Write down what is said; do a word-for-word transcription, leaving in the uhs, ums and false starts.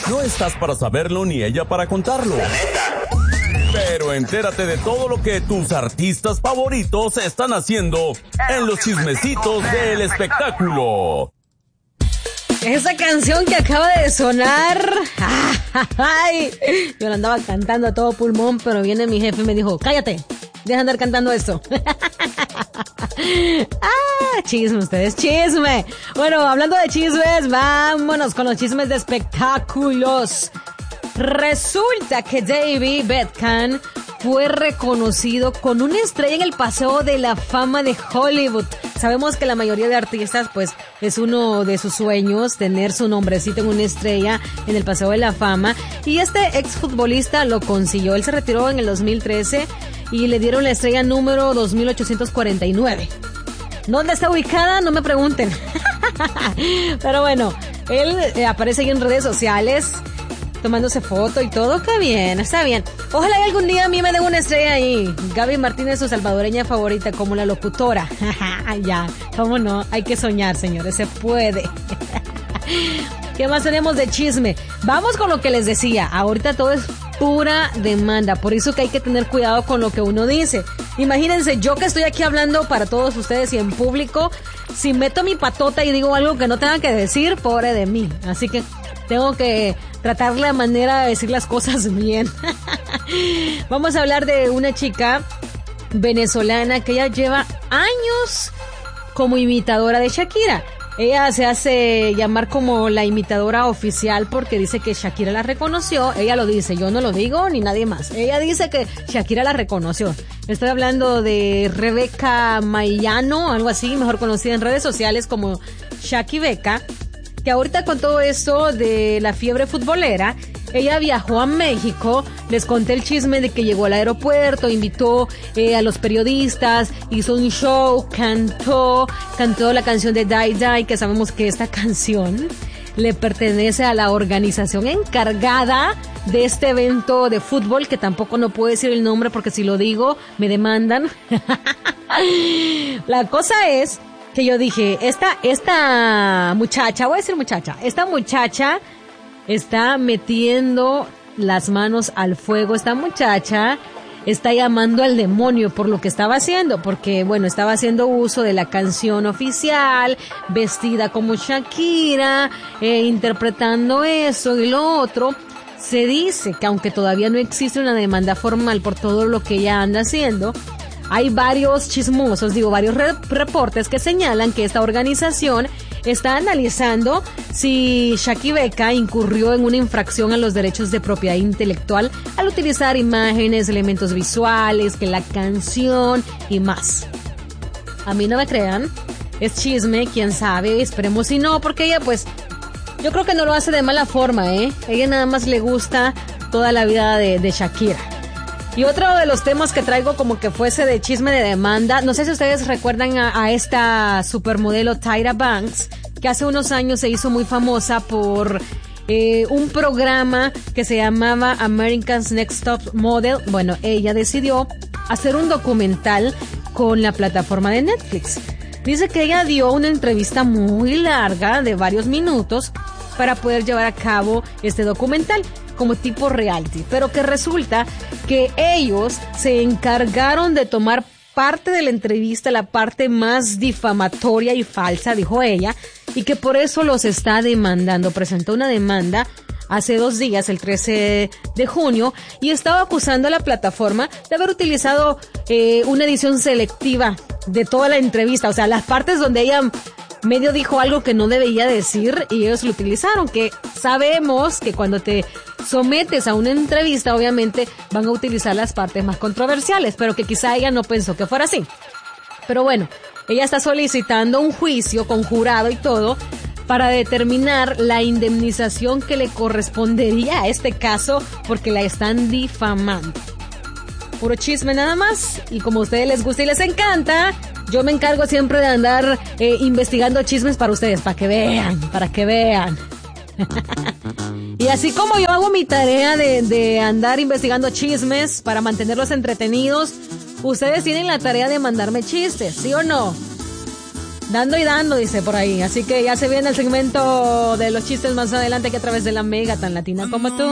No estás para saberlo ni ella para contarlo. La neta. Pero entérate de todo lo que tus artistas favoritos están haciendo en los chismecitos del espectáculo. Esa canción que acaba de sonar, ay, yo la andaba cantando a todo pulmón, pero viene mi jefe y me dijo, cállate, deja de andar cantando eso. Ah, chisme ustedes, chisme. Bueno, hablando de chismes, vámonos con los chismes de espectáculos. Resulta que David Beckham fue reconocido con una estrella en el Paseo de la Fama de Hollywood. Sabemos que la mayoría de artistas, pues, es uno de sus sueños tener su nombrecito en una estrella en el Paseo de la Fama. Y este exfutbolista lo consiguió. Él se retiró en el dos mil trece y le dieron la estrella número dos mil ochocientos cuarenta y nueve. ¿Dónde está ubicada? No me pregunten. Pero bueno, él eh, aparece ahí en redes sociales tomándose foto y todo. ¡Qué bien! Está bien. Ojalá y algún día a mí me den una estrella ahí. Gaby Martínez, su salvadoreña favorita, como la locutora. Ya, cómo no, hay que soñar, señores, se puede. ¿Qué más tenemos de chisme? Vamos con lo que les decía. Ahorita todo es pura demanda, por eso que hay que tener cuidado con lo que uno dice. Imagínense, yo que estoy aquí hablando para todos ustedes y en público, si meto mi patota y digo algo que no tenga que decir, pobre de mí. Así que tengo que tratar la manera de decir las cosas bien. Vamos a hablar de una chica venezolana que ya lleva años como imitadora de Shakira. Ella se hace llamar como la imitadora oficial porque dice que Shakira la reconoció. Ella lo dice, yo no lo digo ni nadie más. Ella dice que Shakira la reconoció. Estoy hablando de Rebeca Mayano, algo así, mejor conocida en redes sociales como Shaki Beca, que ahorita con todo esto de la fiebre futbolera, ella viajó a México. Les conté el chisme de que llegó al aeropuerto, invitó eh, a los periodistas, hizo un show, cantó, cantó la canción de Die Die, que sabemos que esta canción le pertenece a la organización encargada de este evento de fútbol, que tampoco no puedo decir el nombre porque si lo digo me demandan. La cosa es que yo dije, esta, esta muchacha, voy a decir muchacha, esta muchacha está metiendo las manos al fuego. Esta muchacha está llamando al demonio por lo que estaba haciendo, porque bueno, estaba haciendo uso de la canción oficial, vestida como Shakira, eh, interpretando eso y lo otro. Se dice que aunque todavía no existe una demanda formal por todo lo que ella anda haciendo, hay varios chismosos, digo, varios re- reportes que señalan que esta organización está analizando si Shaki Beca incurrió en una infracción a los derechos de propiedad intelectual al utilizar imágenes, elementos visuales, que la canción y más. A mí no me crean, es chisme, quién sabe, esperemos si no, porque ella pues, yo creo que no lo hace de mala forma, ¿eh? Ella nada más le gusta toda la vida de, de Shakira. Y otro de los temas que traigo como que fuese de chisme de demanda, no sé si ustedes recuerdan a, a esta supermodelo Tyra Banks, que hace unos años se hizo muy famosa por eh, un programa que se llamaba America's Next Top Model. Bueno, ella decidió hacer un documental con la plataforma de Netflix. Dice que ella dio una entrevista muy larga de varios minutos para poder llevar a cabo este documental como tipo reality, pero que resulta que ellos se encargaron de tomar parte de la entrevista, la parte más difamatoria y falsa, dijo ella, y que por eso los está demandando. Presentó una demanda hace dos días, el trece de junio, y estaba acusando a la plataforma de haber utilizado eh, una edición selectiva de toda la entrevista, o sea, las partes donde ella medio dijo algo que no debía decir y ellos lo utilizaron, que sabemos que cuando te sometes a una entrevista obviamente van a utilizar las partes más controversiales, pero que quizá ella no pensó que fuera así. Pero bueno, ella está solicitando un juicio con jurado y todo para determinar la indemnización que le correspondería a este caso porque la están difamando. Puro chisme nada más, y como a ustedes les gusta y les encanta, yo me encargo siempre de andar eh, investigando chismes para ustedes, para que vean, para que vean. Y así como yo hago mi tarea de, de andar investigando chismes para mantenerlos entretenidos, ustedes tienen la tarea de mandarme chistes, ¿sí o no? Dando y dando, dice por ahí. Así que ya se viene el segmento de los chistes más adelante, que a través de la Mega tan latina como tú.